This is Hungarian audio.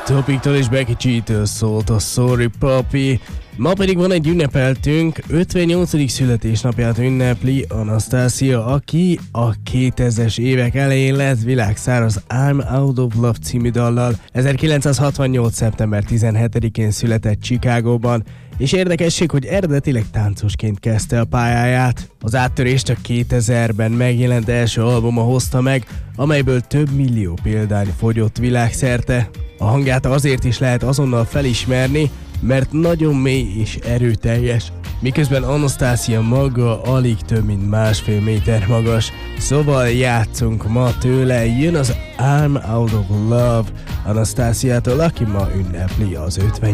Topiktól és Becky G-től szólt a Sorry Papi. Ma pedig van egy ünnepeltünk, 58. születésnapját ünnepli Anastasia, aki a 2000-es évek elején lett világsztár az I'm Out of Love című dallal. 1968. szeptember 17-én született Chicagóban, és érdekesség, hogy eredetileg táncosként kezdte a pályáját. Az áttörést a 2000-ben megjelent első albuma hozta meg, amelyből több millió példány fogyott világszerte. A hangját azért is lehet azonnal felismerni, mert nagyon mély és erőteljes, miközben Anastasia maga alig több mint 1,5 méter magas. Szóval játszunk ma tőle, jön az I'm Out of Love Anastasiától, aki ma ünnepli az 50